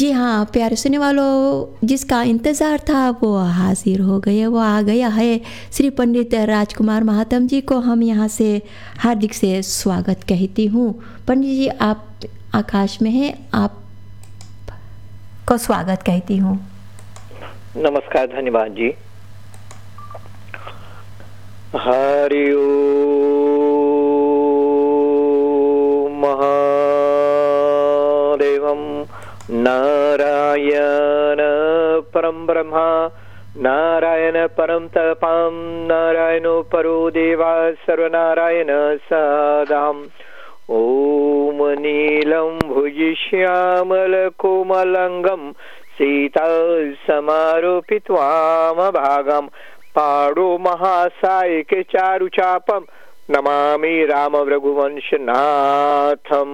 जी हाँ, प्यारे सुनने वालों, जिसका इंतज़ार था वो हाज़िर हो गए, वो आ गया है। श्री पंडित राजकुमार महात्म जी को हम यहाँ से हार्दिक से स्वागत कहती हूँ। पंडित जी, आप आकाश में हैं, आपको स्वागत कहती हूँ। नमस्कार, धन्यवाद जी। हरि ओम महादेवम नारायण परम ब्रह्मा नारायण परम तपम नारायणो परो देवा सर्वनारायण सदाम ओम नीलम भुजिश्यामल कोमलंगम सीता समारोपित्वामभागम पाड़ो महासायिके चारुचापम नमामि राम रघुवंशनाथम।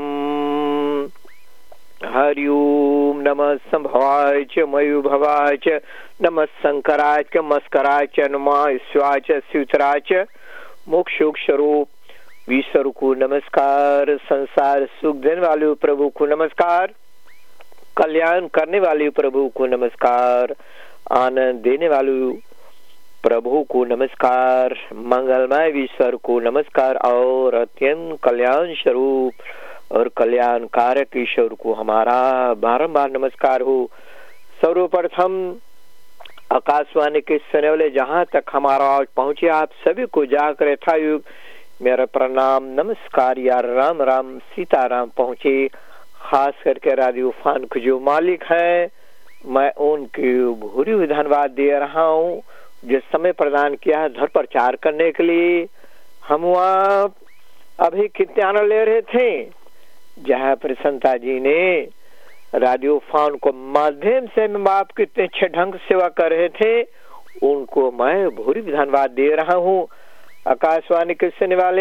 हरि ओम नमः संभवाय च मयूभवाय च नमः शंकराय च मस्कराय च नमः शिवाय च स्यूतराय च मोक्षोक स्वरूप विश्व को नमस्कार। संसार सुख देने वाले प्रभु को नमस्कार। कल्याण करने वाले प्रभु को नमस्कार। आनंद देने वाले प्रभु को नमस्कार। मंगलमय ईश्वर को नमस्कार और अत्यंत कल्याण स्वरूप और कल्याण कारक ईश्वर को हमारा बारंबार नमस्कार हो। सर्वप्रथम आकाशवाणी के सुनने वाले जहाँ तक हमारा आवाज पहुंचे आप सभी को जाकर यथायुग मेरा प्रणाम नमस्कार या राम राम सीताराम पहुंचे। खास करके रेडियो फान के जो मालिक हैं मैं उनकी भूरी धन्यवाद दे रहा हूँ जो समय प्रदान किया है धर प्रचार करने के लिए। हम वहाँ अभी कितने आनंद ले रहे थे जहाँ प्रसन्नता जी ने रेडियो फान को माध्यम से मैं आप कितने अच्छे ढंग से सेवा कर रहे थे उनको मैं भूरी धन्यवाद दे रहा हूँ। आकाशवाणी के सुनने वाले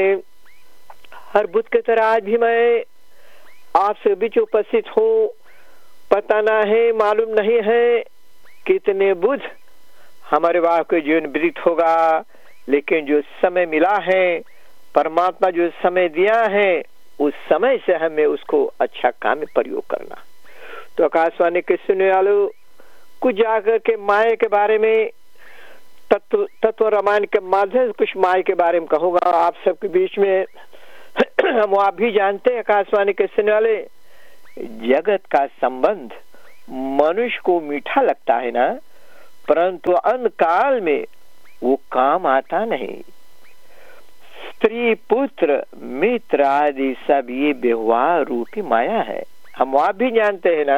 हर बुध की तरह आज भी मैं आपसे बीच उपस्थित हूँ। पता ना है मालूम नहीं है कितने बुध हमारे वाह के जीवन व्यतीत होगा, लेकिन जो समय मिला है परमात्मा जो समय दिया है उस समय से हमें उसको अच्छा काम में प्रयोग करना। तो आकाशवाणी के सुनने वालों कुछ जाकर के माया के बारे में तत्व रामायण के माध्यम से कुछ माया के बारे में कहूँगा आप सबके बीच में। हम आप भी जानते हैं आकाशवाणी के सुनने वाले जगत का संबंध मनुष्य को मीठा लगता है ना, परंतु अन्य काल में वो काम आता नहीं। स्त्री पुत्र मित्र आदि सब ये व्यवहार रूपी माया है। हम आप भी जानते हैं ना